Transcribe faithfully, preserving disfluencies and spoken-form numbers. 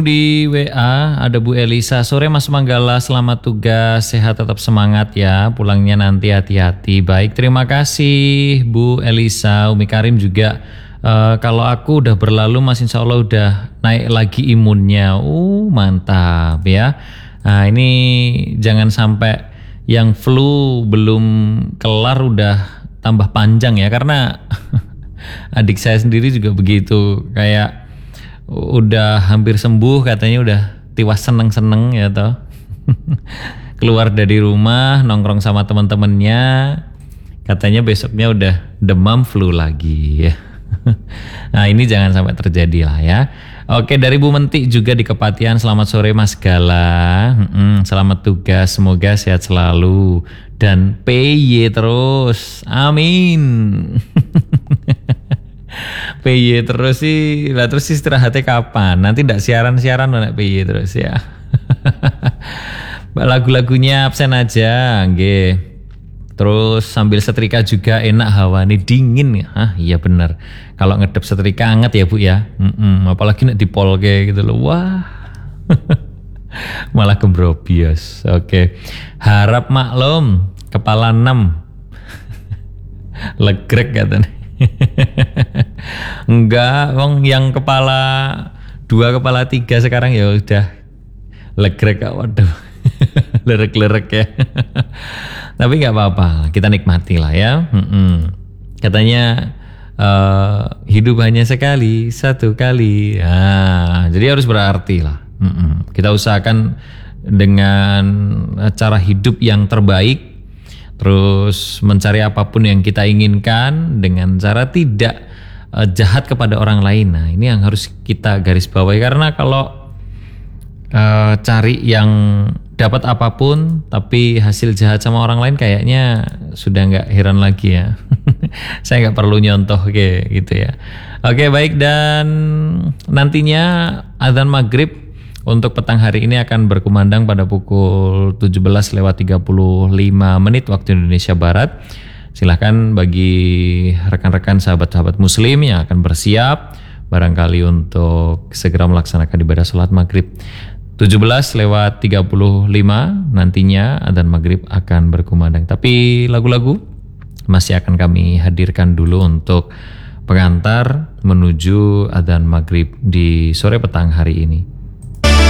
Di W A ada Bu Elisa, sore Mas Manggala, selamat tugas, sehat tetap semangat ya, pulangnya nanti hati-hati. Baik, terima kasih Bu Elisa. Umi Karim juga, uh, kalau aku udah berlalu Mas, insya Allah udah naik lagi imunnya. Uh mantap ya. Nah ini jangan sampai yang flu belum kelar udah tambah panjang ya, karena adik saya sendiri juga begitu, kayak udah hampir sembuh katanya, udah tiwas seneng-seneng ya toh. Keluar dari rumah nongkrong sama teman-temannya, katanya besoknya udah demam flu lagi ya. Nah ini jangan sampai terjadi lah ya. Oke, dari Bu Menti juga di Kepatihan, selamat sore Mas Gala, hmm, selamat tugas, semoga sehat selalu dan P Y terus, amin. P Y terus sih, lah terus istirahatnya kapan? Nanti ndak siaran-siaran nek P Y terus ya. Lagu-lagunya absen aja, nggih. Terus sambil setrika juga enak, hawa ini dingin. Ah iya bener. Kalau ngedep setrika anget ya Bu ya. Mm-mm, apalagi nek dipolke gitu loh. Wah. Malah gembrobios. Oke. Harap maklum, kepala enam. Legrek katanya. Enggak, wong yang kepala dua, kepala tiga sekarang ya udah legrek, waduh. Lerek-lerek ya. Tapi nggak apa-apa, kita nikmati lah ya. Mm-mm. Katanya uh, hidup hanya sekali, satu kali. Nah, jadi harus berarti lah. Mm-mm. Kita usahakan dengan cara hidup yang terbaik, terus mencari apapun yang kita inginkan dengan cara tidak uh, jahat kepada orang lain. Nah ini yang harus kita garis bawahi, karena kalau uh, cari yang dapat apapun tapi hasil jahat sama orang lain, kayaknya sudah nggak heran lagi ya. Saya nggak perlu nyontoh kayak gitu ya. Oke baik, dan nantinya adzan maghrib untuk petang hari ini akan berkumandang pada pukul tujuh belas lewat tiga puluh lima menit waktu Indonesia Barat. Silahkan bagi rekan-rekan sahabat-sahabat muslim yang akan bersiap barangkali untuk segera melaksanakan ibadah sholat maghrib. tujuh belas lewat tiga puluh lima nantinya adzan maghrib akan berkumandang. Tapi lagu-lagu masih akan kami hadirkan dulu untuk pengantar menuju adzan maghrib di sore petang hari ini.